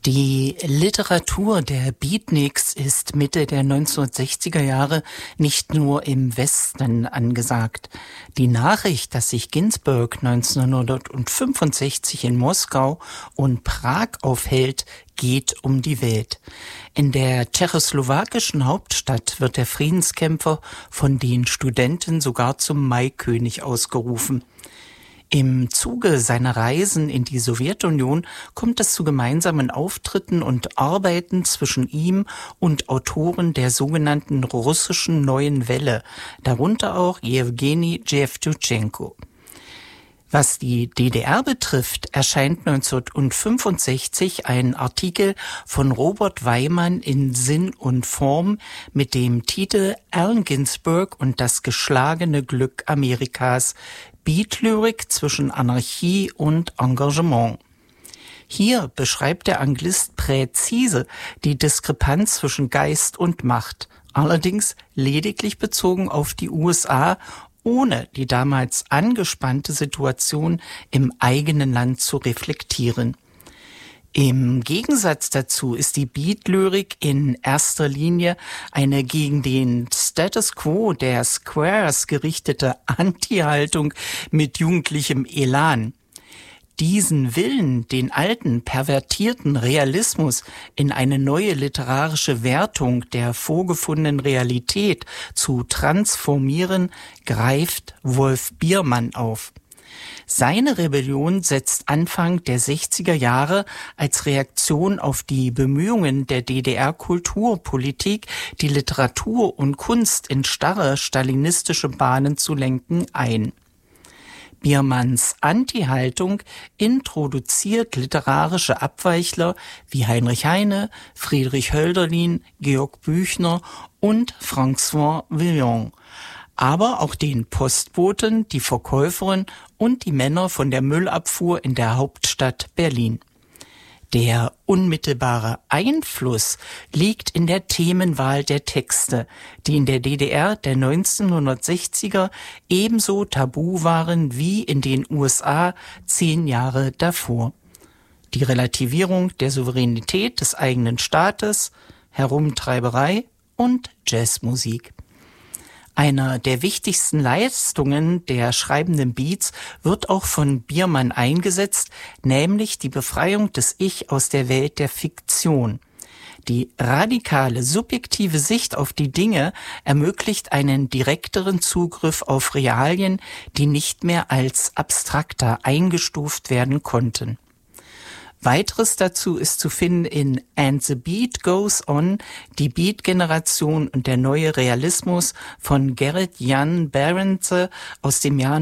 Die Literatur der Beatniks ist Mitte der 1960er Jahre nicht nur im Westen angesagt. Die Nachricht, dass sich Ginsberg 1965 in Moskau und Prag aufhält, geht um die Welt. In der tschechoslowakischen Hauptstadt wird der Friedenskämpfer von den Studenten sogar zum Maikönig ausgerufen. Im Zuge seiner Reisen in die Sowjetunion kommt es zu gemeinsamen Auftritten und Arbeiten zwischen ihm und Autoren der sogenannten russischen Neuen Welle, darunter auch Jewgeni Jewtuschenko. Was die DDR betrifft, erscheint 1965 ein Artikel von Robert Weimann in Sinn und Form mit dem Titel Allen Ginsberg und das geschlagene Glück Amerikas, Beatlyrik zwischen Anarchie und Engagement. Hier beschreibt der Anglist präzise die Diskrepanz zwischen Geist und Macht, allerdings lediglich bezogen auf die USA, ohne die damals angespannte Situation im eigenen Land zu reflektieren. Im Gegensatz dazu ist die Beat-Lyrik in erster Linie eine gegen den Status quo der Squares gerichtete Anti-Haltung mit jugendlichem Elan. Diesen Willen, den alten, pervertierten Realismus in eine neue literarische Wertung der vorgefundenen Realität zu transformieren, greift Wolf Biermann auf. Seine Rebellion setzt Anfang der 60er Jahre als Reaktion auf die Bemühungen der DDR-Kulturpolitik, die Literatur und Kunst in starre stalinistische Bahnen zu lenken, ein. Biermanns Anti-Haltung introduziert literarische Abweichler wie Heinrich Heine, Friedrich Hölderlin, Georg Büchner und François Villon, aber auch den Postboten, die Verkäuferin und die Männer von der Müllabfuhr in der Hauptstadt Berlin. Der unmittelbare Einfluss liegt in der Themenwahl der Texte, die in der DDR der 1960er ebenso tabu waren wie in den USA 10 Jahre davor. Die Relativierung der Souveränität des eigenen Staates, Herumtreiberei und Jazzmusik. Einer der wichtigsten Leistungen der schreibenden Beats wird auch von Biermann eingesetzt, nämlich die Befreiung des Ich aus der Welt der Fiktion. Die radikale, subjektive Sicht auf die Dinge ermöglicht einen direkteren Zugriff auf Realien, die nicht mehr als abstrakter eingestuft werden konnten. Weiteres dazu ist zu finden in And the Beat Goes On, die Beat-Generation und der neue Realismus von Gerrit Jan Berendse aus dem Jahr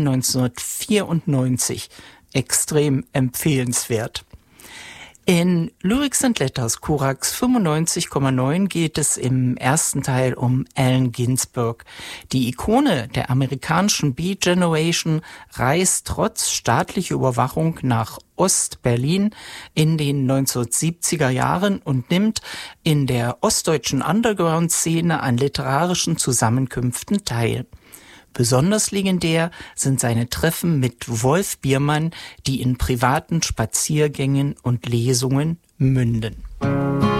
1994. Extrem empfehlenswert. In Lyrics and Letters, Korax 95,9 geht es im ersten Teil um Allen Ginsberg. Die Ikone der amerikanischen Beat Generation reist trotz staatlicher Überwachung nach Ost-Berlin in den 1970er Jahren und nimmt in der ostdeutschen Underground-Szene an literarischen Zusammenkünften teil. Besonders legendär sind seine Treffen mit Wolf Biermann, die in privaten Spaziergängen und Lesungen münden.